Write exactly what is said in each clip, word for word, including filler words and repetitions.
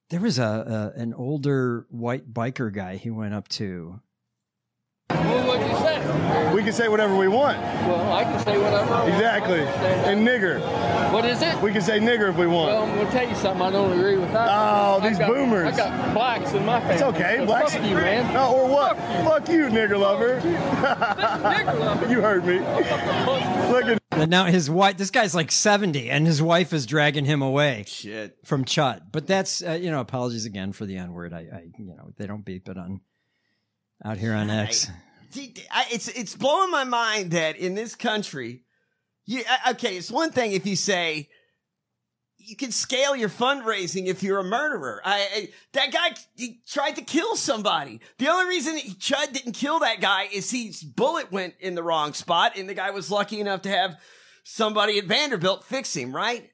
There was a, a an older white biker guy he went up to. Well, what'd you say? We can say whatever we want. Well, I can say whatever I want. Exactly. And nigger. What is it? We can say nigger if we want. Well, I'm going to tell you something. I don't agree with that. Oh, I these got, boomers. I got blacks in my family. It's okay. So Blacks. fuck you, man. No, or what? Fuck you, fuck you nigger lover. Nigger lover. You heard me. Look at. And now his wife, this guy's like seventy, and his wife is dragging him away. Shit. From Chud. But that's, uh, you know, apologies again for the N word. I, I, you know, they don't beep it on out here on X. See, I, it's it's blowing my mind that in this country, you I- okay, it's one thing if you say you can scale your fundraising if you're a murderer. I, I that guy he tried to kill somebody. The only reason he, Chud didn't kill that guy is his bullet went in the wrong spot, and the guy was lucky enough to have somebody at Vanderbilt fix him. Right?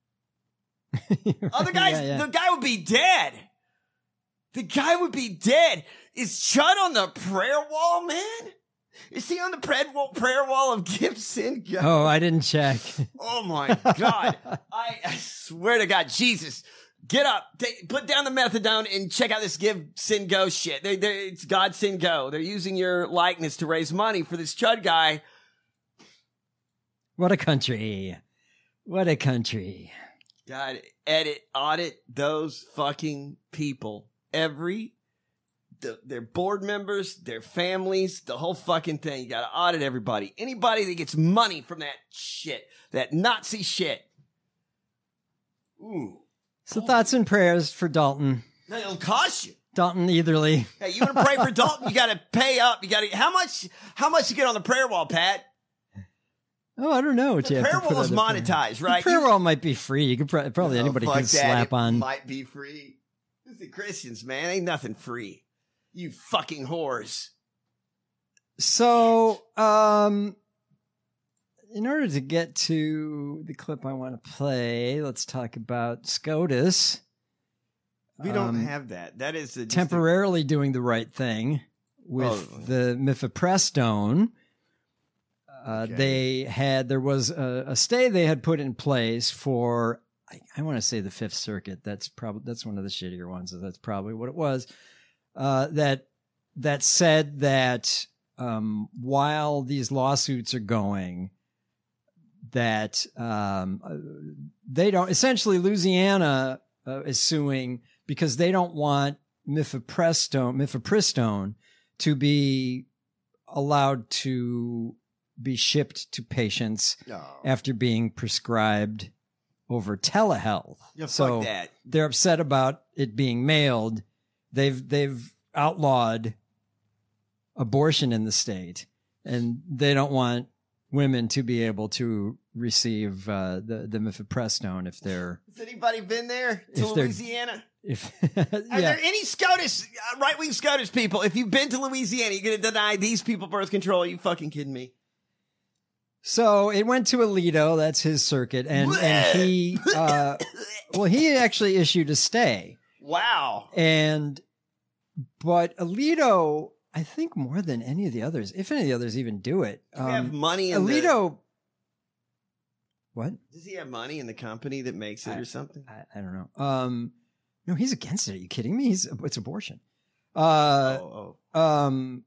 Other guys, yeah, yeah. the guy would be dead. The guy would be dead. Is Chud on the prayer wall, man? Is he on the prayer wall, prayer wall of Gibson? Oh, I didn't check. Oh my God. I, I swear to God, Jesus, get up, take, put down the methadone and check out this Give, Sin, Go shit. They, they, it's God, Sin, Go. They're using your likeness to raise money for this Chud guy. What a country. What a country. God, edit, audit those fucking people. Every The, their board members, their families, the whole fucking thing. You gotta audit everybody. Anybody that gets money from that shit, that Nazi shit. Ooh. So thoughts and prayers for Dalton. It'll cost you. Dalton Etherly. Hey, you wanna pray for Dalton? You gotta pay up. You gotta, how much, how much you get on the prayer wall, Pat? Oh, I don't know what The you have prayer to put wall is on the monetized, prayer. right? The prayer You- wall might be free. You could pro- probably Oh, anybody fuck can that. slap It on. Might be free. This is the Christians, man. Ain't nothing free. You fucking whores. So, um, in order to get to the clip I want to play, let's talk about SCOTUS. We don't Um, have that. That is a, temporarily doing the right thing with Oh. the mifepristone. Uh, Okay. They had, there was a, a stay they had put in place for, I, I want to say the Fifth Circuit. That's probably, that's one of the shittier ones. So that's probably what it was. Uh, that, that said that, um, while these lawsuits are going, that, um, uh, they don't, essentially Louisiana uh, is suing because they don't want mifepristone, mifepristone to be allowed to be shipped to patients No. after being prescribed over telehealth. Yeah, fuck so that. they're upset about it being mailed. They've they've outlawed abortion in the state, and they don't want women to be able to receive uh, the the mifepristone if they're Has anybody been there to If they're- Louisiana? if Are yeah. there any SCOTUS, uh, right-wing SCOTUS people? If you've been to Louisiana, you're going to deny these people birth control? Are you fucking kidding me? So it went to Alito. That's his circuit, and and he uh, well he actually issued a stay. Wow. And, but Alito, I think more than any of the others, if any of the others even do it. Do we have money in Alito. What? the... Does he have money in the company that makes it I- or something? I, I don't know. Um, no, he's against it. Are you kidding me? He's, it's abortion. Uh, oh, um,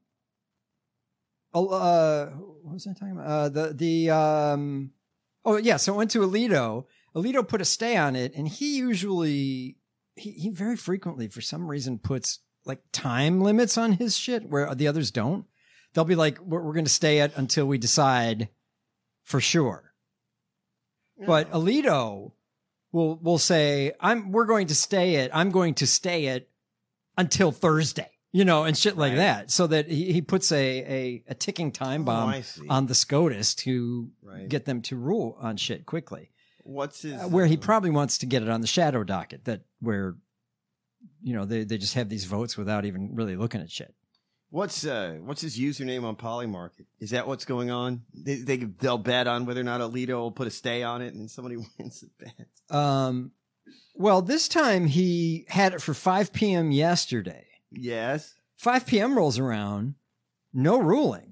oh, uh, what was I talking about? Uh, the, the, um, oh yeah. So it went to Alito. Alito put a stay on it, and he usually, he, he very frequently, for some reason, puts like time limits on his shit where the others don't. They'll be like, we're, we're going to stay it until we decide for sure. oh. But Alito will, will say, I'm, we're going to stay it. I'm going to stay it until Thursday, you know, and shit like Right. that. So that he, he puts a, a, a ticking time Oh, bomb I see. on the SCOTUS to Right. get them to rule on shit quickly. What's his... Uh, where he uh, probably wants to get it on the shadow docket, that where, you know, they, they just have these votes without even really looking at shit. What's uh what's his username on Polymarket? Is that what's going on? They, they they'll bet on whether or not Alito will put a stay on it, and then somebody wins the bet. Um, well, this time he had it for five p.m. yesterday. Yes. five p.m. rolls around, no ruling.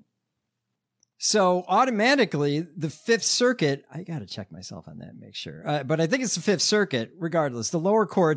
So automatically the Fifth Circuit, I got to check myself on that and make sure. Uh, but I think it's the Fifth Circuit, regardless. The lower court